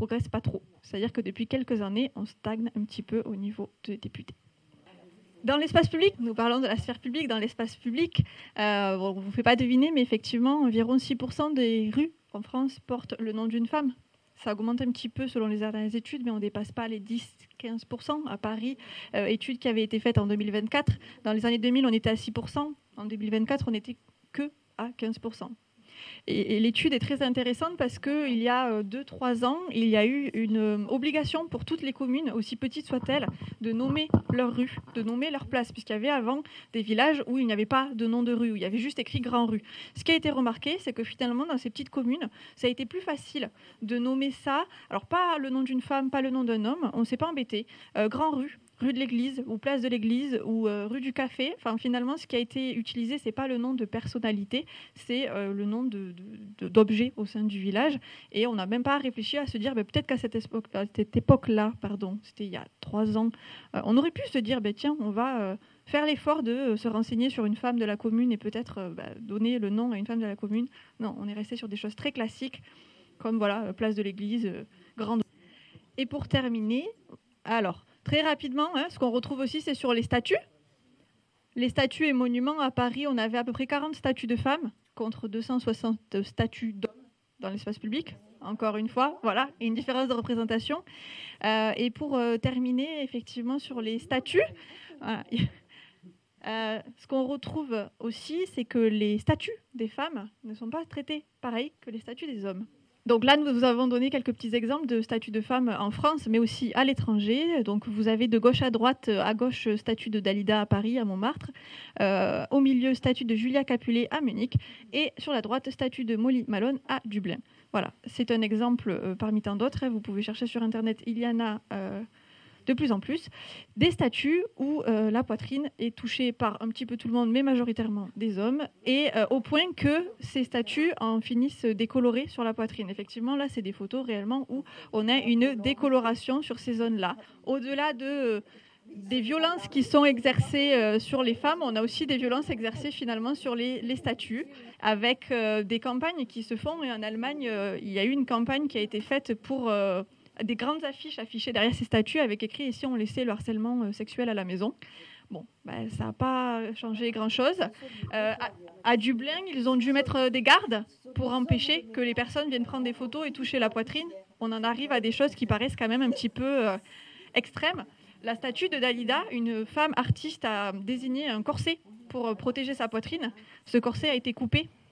progresse pas trop. C'est-à-dire que depuis quelques années, on stagne un petit peu au niveau des députés. Dans l'espace public, nous parlons de la sphère publique, dans l'espace public, on ne vous fait pas deviner, mais effectivement, environ 6% des rues en France portent le nom d'une femme. Ça augmente un petit peu selon les dernières études, mais on ne dépasse pas les 10-15% à Paris. Étude qui avait été faite en 2024. Dans les années 2000, on était à 6%. En 2024, on n'était que à 15%. Et l'étude est très intéressante parce qu'il y a 2-3 ans, il y a eu une obligation pour toutes les communes, aussi petites soient-elles, de nommer leur rue, de nommer leur place, puisqu'il y avait avant des villages où il n'y avait pas de nom de rue, où il y avait juste écrit Grand Rue. Ce qui a été remarqué, c'est que finalement, dans ces petites communes, ça a été plus facile de nommer ça, alors pas le nom d'une femme, pas le nom d'un homme, on ne s'est pas embêté, Grand Rue. Rue de l'église ou place de l'église ou rue du café. Enfin, finalement, ce qui a été utilisé, c'est pas le nom de personnalité, c'est le nom d'objet au sein du village. Et on n'a même pas réfléchi à se dire, peut-être qu'à cette époque-là, c'était il y a 3 ans, on aurait pu se dire, tiens, on va faire l'effort de se renseigner sur une femme de la commune et peut-être donner le nom à une femme de la commune. Non, on est resté sur des choses très classiques, comme place de l'église, grande. Et pour terminer, alors, très rapidement, ce qu'on retrouve aussi, c'est sur les statues. Les statues et monuments, à Paris, on avait à peu près 40 statues de femmes contre 260 statues d'hommes dans l'espace public. Encore une fois, voilà, une différence de représentation. Et pour terminer, effectivement, sur les statues, ce qu'on retrouve aussi, c'est que les statues des femmes ne sont pas traitées pareil que les statues des hommes. Donc là, nous vous avons donné quelques petits exemples de statues de femmes en France, mais aussi à l'étranger. Donc vous avez de gauche à droite, à gauche, statue de Dalida à Paris, à Montmartre. Au milieu, statue de Julia Capulet à Munich. Et sur la droite, statue de Molly Malone à Dublin. Voilà, c'est un exemple parmi tant d'autres. Vous pouvez chercher sur Internet, il y en a de plus en plus, des statues où la poitrine est touchée par un petit peu tout le monde, mais majoritairement des hommes, et au point que ces statues en finissent décolorées sur la poitrine. Effectivement, là, c'est des photos réellement où on a une décoloration sur ces zones-là. Au-delà des violences qui sont exercées sur les femmes, on a aussi des violences exercées finalement sur les statues, avec des campagnes qui se font. Et en Allemagne, il y a eu une campagne qui a été faite pour des grandes affiches affichées derrière ces statues avec écrit « Ici, on laissait le harcèlement sexuel à la maison ». Bon, ça n'a pas changé grand-chose. À Dublin, ils ont dû mettre des gardes pour empêcher que les personnes viennent prendre des photos et toucher la poitrine. On en arrive à des choses qui paraissent quand même un petit peu extrêmes. La statue de Dalida, une femme artiste, a désigné un corset pour protéger sa poitrine. Ce corset a été coupé